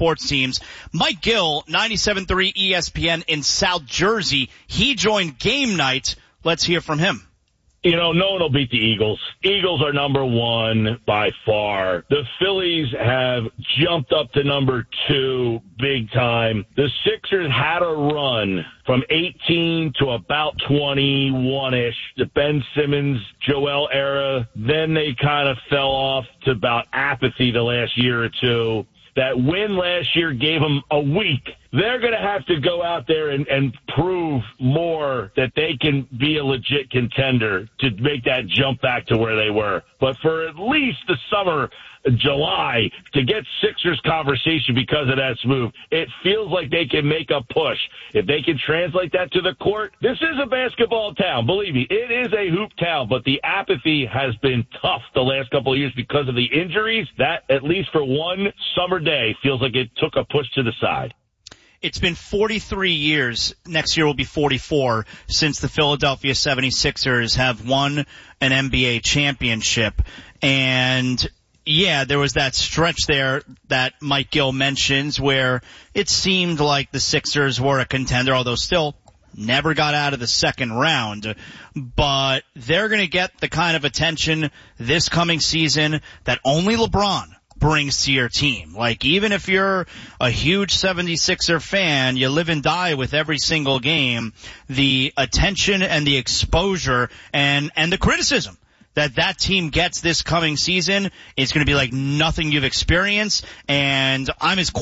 sports teams. Mike Gill, 97.3 ESPN in South Jersey. He joined game night. Let's hear from him. You know, no one will beat the Eagles. Eagles are number one by far. The Phillies have jumped up to number two big time. The Sixers had a run from 18 to about 21-ish, the Ben Simmons, Joel era. Then they kind of fell off to about apathy the last year or two. That win last year gave them a week. They're going to have to go out there and prove more that they can be a legit contender to make that jump back to where they were. But for at least the summer, July, to get Sixers conversation because of that move, it feels like they can make a push. If they can translate that to the court, this is a basketball town. Believe me, it is a hoop town, but the apathy has been tough the last couple of years because of the injuries. That, at least for one summer day, feels like it took a push to the side. It's been 43 years, next year will be 44, since the Philadelphia 76ers have won an NBA championship. And yeah, there was that stretch there that Mike Gill mentions where it seemed like the Sixers were a contender, although still never got out of the second round. But they're going to get the kind of attention this coming season that only LeBron brings to your team. Like, even if you're a huge 76er fan, you live and die with every single game, the attention and the exposure and the criticism that team gets this coming season is going to be like nothing you've experienced. And I'm as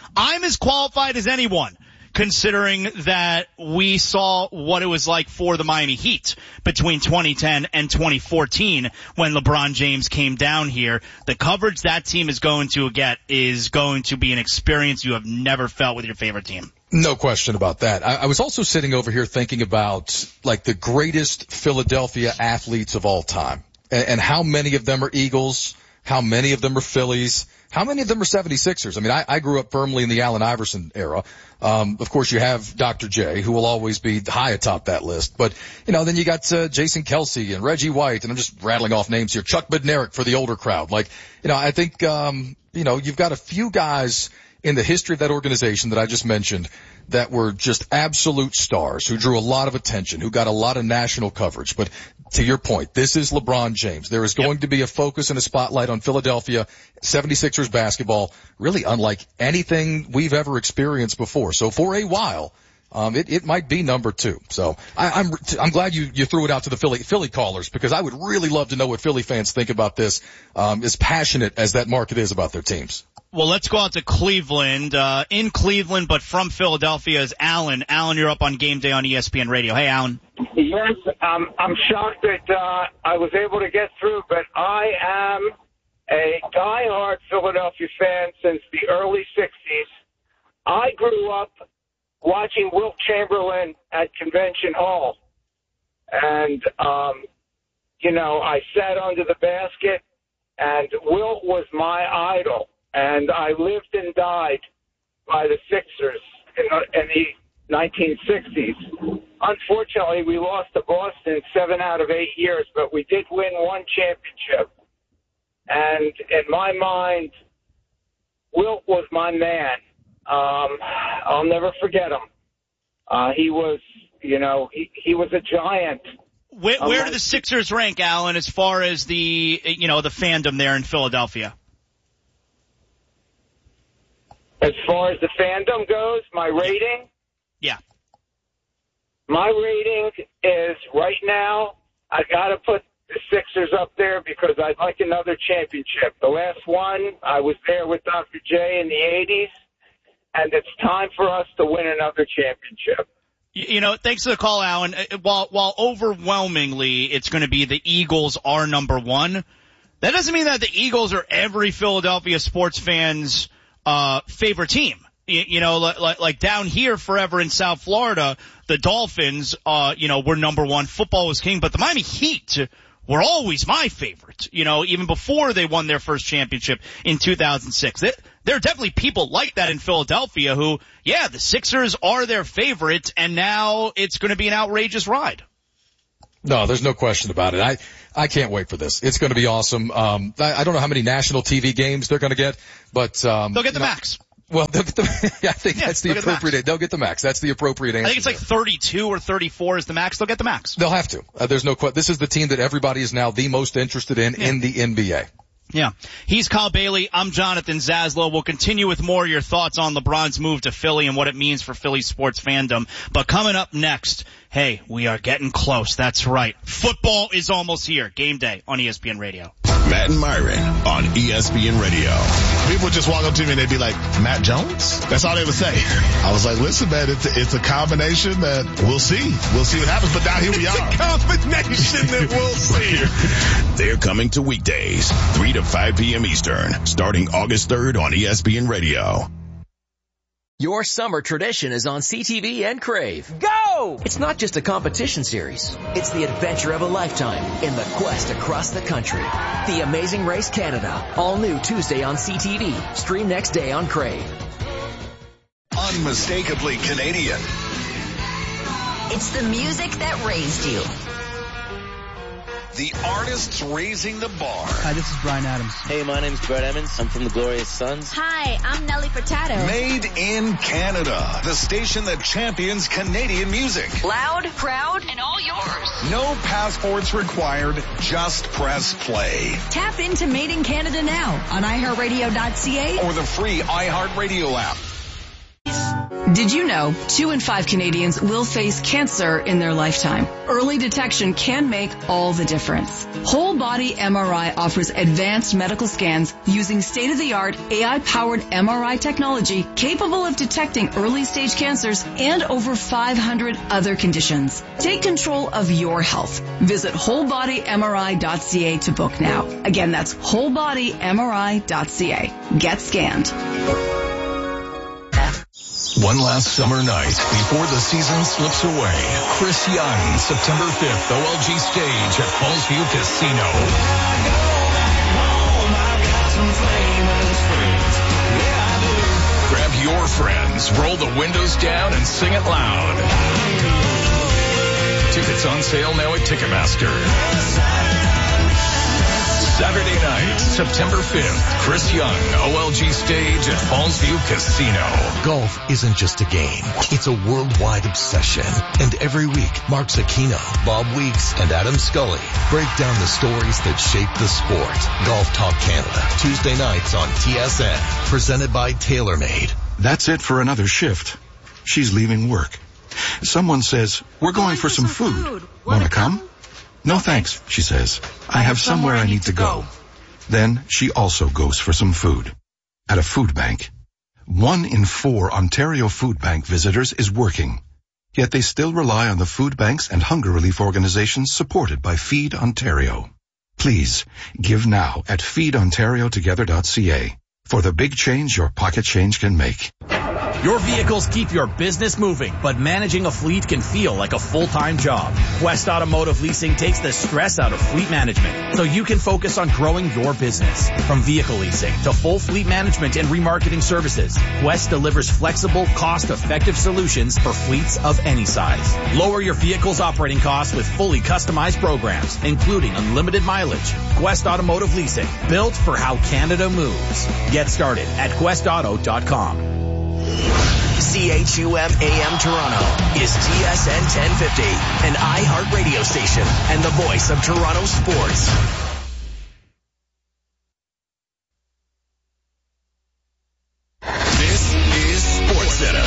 qualified as anyone, considering that we saw what it was like for the Miami Heat between 2010 and 2014 when LeBron James came down here. The coverage that team is going to get is going to be an experience you have never felt with your favorite team. No question about that. I was also sitting over here thinking about, like, the greatest Philadelphia athletes of all time and how many of them are Eagles, how many of them are Phillies, how many of them are 76ers? I mean, I grew up firmly in the Allen Iverson era. Of course, you have Dr. J, who will always be high atop that list. But, you know, then you got Jason Kelsey and Reggie White, and I'm just rattling off names here. Chuck Bednarik for the older crowd. Like, you know, I think, you know, you've got a few guys in the history of that organization that I just mentioned that were just absolute stars, who drew a lot of attention, who got a lot of national coverage. But to your point, this is LeBron James. There is going to be a focus and a spotlight on Philadelphia 76ers basketball, really unlike anything we've ever experienced before. So for a while, it might be number two. So I'm glad you threw it out to the Philly callers, because I would really love to know what Philly fans think about this, as passionate as that market is about their teams. Well, let's go out to Cleveland. In Cleveland, but from Philadelphia, is Alan. Alan, you're up on Game Day on ESPN Radio. Hey, Alan. Yes, I'm shocked that I was able to get through, but I am a diehard Philadelphia fan since the early 60s. I grew up watching Wilt Chamberlain at Convention Hall. And, you know, I sat under the basket, and Wilt was my idol. And I lived and died by the Sixers in the 1960s. Unfortunately, we lost to Boston 7 out of 8 years, but we did win one championship. And in my mind, Wilt was my man. I'll never forget him. He was, you know, he was a giant. Where do the Sixers rank, Alan, as far as the, you know, the fandom there in Philadelphia? As far as the fandom goes, my rating? Yeah. My rating is, right now, I got to put the Sixers up there because I'd like another championship. The last one, I was there with Dr. J in the 80s, and it's time for us to win another championship. You know, thanks for the call, Alan. While overwhelmingly it's going to be the Eagles are number one, that doesn't mean that the Eagles are every Philadelphia sports fan's favorite team. You know, like down here forever in South Florida, the Dolphins, you know, were number one. Football was king, but the Miami Heat were always my favorite, you know, even before they won their first championship in 2006. There are definitely people like that in Philadelphia who, yeah, the Sixers are their favorite, and now it's going to be an outrageous ride. No, there's no question about it. I can't wait for this. It's going to be awesome. I don't know how many national TV games they're going to get, but they'll get the max. Well, I think that's the appropriate. They'll get the max. That's the appropriate answer. I think it's like 32 or 34 is the max. They'll get the max. They'll have to. There's no question. This is the team that everybody is now the most interested in the NBA. Yeah. He's Kyle Bailey. I'm Jonathan Zaslow. We'll continue with more of your thoughts on LeBron's move to Philly and what it means for Philly sports fandom. But coming up next, hey, we are getting close. That's right. Football is almost here. Game day on ESPN Radio. Matt and Myron on ESPN Radio. People just walk up to me and they'd be like, Matt Jones? That's all they would say. I was like, listen, man, it's a combination that we'll see. We'll see what happens, but now here we are. It's a combination that we'll see. They're coming to weekdays, 3 to 5 p.m. Eastern, starting August 3rd on ESPN Radio. Your summer tradition is on CTV and Crave. Go! It's not just a competition series. It's the adventure of a lifetime in the quest across the country. The Amazing Race Canada. All new Tuesday on CTV. Stream next day on Crave. Unmistakably Canadian. It's the music that raised you. The artists raising the bar. Hi, this is Bryan Adams. Hey, my name's Brett Emmons. I'm from the Glorious Sons. Hi, I'm Nelly Furtado. Made in Canada. The station that champions Canadian music. Loud, proud, and all yours. No passports required. Just press play. Tap into Made in Canada now on iHeartRadio.ca or the free iHeartRadio app. Did you know 2 in 5 Canadians will face cancer in their lifetime? Early detection can make all the difference. Whole Body MRI offers advanced medical scans using state-of-the-art AI-powered MRI technology capable of detecting early-stage cancers and over 500 other conditions. Take control of your health. Visit wholebodymri.ca to book now. Again, that's wholebodymri.ca. Get scanned. One last summer night before the season slips away. Chris Young, September 5th, OLG stage at Fallsview Casino. Grab your friends, roll the windows down, and sing it loud. Tickets on sale now at Ticketmaster. Saturday night, September 5th, Chris Young, OLG stage at Fallsview Casino. Golf isn't just a game. It's a worldwide obsession. And every week, Mark Zecchino, Bob Weeks, and Adam Scully break down the stories that shape the sport. Golf Talk Canada, Tuesday nights on TSN. Presented by TaylorMade. That's it for another shift. She's leaving work. Someone says, we're going for some food. Wanna come? No thanks, she says. I have somewhere I need to go. Then she also goes for some food. At a food bank. 1 in 4 Ontario Food Bank visitors is working. Yet they still rely on the food banks and hunger relief organizations supported by Feed Ontario. Please, give now at feedontariotogether.ca for the big change your pocket change can make. Your vehicles keep your business moving, but managing a fleet can feel like a full-time job. Quest Automotive Leasing takes the stress out of fleet management so you can focus on growing your business. From vehicle leasing to full fleet management and remarketing services, Quest delivers flexible, cost-effective solutions for fleets of any size. Lower your vehicle's operating costs with fully customized programs, including unlimited mileage. Quest Automotive Leasing, built for how Canada moves. Get started at questauto.com. CHUM AM Toronto is TSN 1050, an iHeart radio station and the voice of Toronto sports. This is SportsCenter.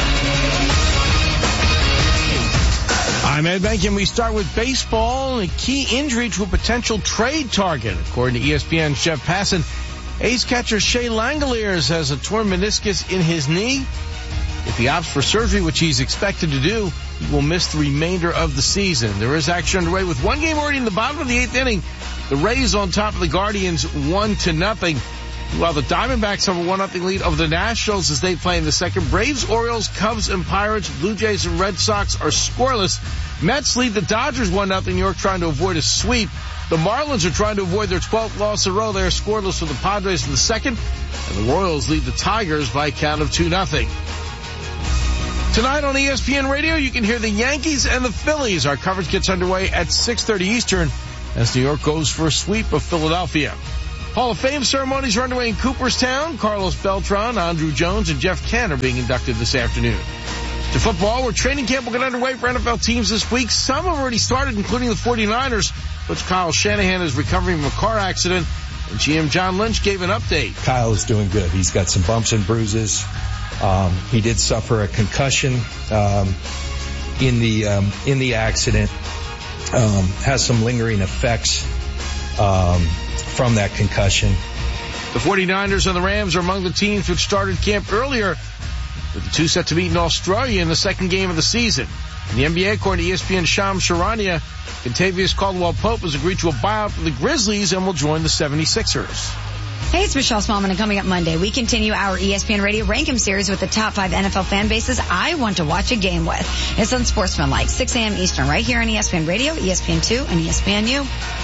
I'm Ed Benkin. We start with baseball and a key injury to a potential trade target. According to ESPN's Jeff Passan, ace catcher Shea Langeliers has a torn meniscus in his knee. If he opts for surgery, which he's expected to do, he will miss the remainder of the season. There is action underway with one game already in the bottom of the 8th inning. The Rays on top of the Guardians 1-0. While the Diamondbacks have a 1-0 lead over the Nationals as they play in the second. Braves, Orioles, Cubs, and Pirates, Blue Jays, and Red Sox are scoreless. Mets lead the Dodgers 1-0. New York trying to avoid a sweep. The Marlins are trying to avoid their 12th loss in a row. They are scoreless with the Padres in the second. And the Royals lead the Tigers by a count of 2-0. Tonight on ESPN Radio, you can hear the Yankees and the Phillies. Our coverage gets underway at 6:30 Eastern as New York goes for a sweep of Philadelphia. Hall of Fame ceremonies are underway in Cooperstown. Carlos Beltran, Andrew Jones, and Jeff Kent are being inducted this afternoon. To football, where training camp will get underway for NFL teams this week. Some have already started, including the 49ers. Coach Kyle Shanahan is recovering from a car accident, and GM John Lynch gave an update. Kyle is doing good. He's got some bumps and bruises. He did suffer a concussion in the accident. Has some lingering effects from that concussion. The 49ers and the Rams are among the teams which started camp earlier, with the two set to meet in Australia in the second game of the season. In the NBA, according to ESPN Shams Charania, Contavious Caldwell-Pope has agreed to a buyout for the Grizzlies and will join the 76ers. Hey, it's Michelle Smallman, and coming up Monday, we continue our ESPN Radio Rank 'em series with the top 5 NFL fan bases I want to watch a game with. It's on Sportsmanlike, 6 a.m. Eastern, right here on ESPN Radio, ESPN2, and ESPNU.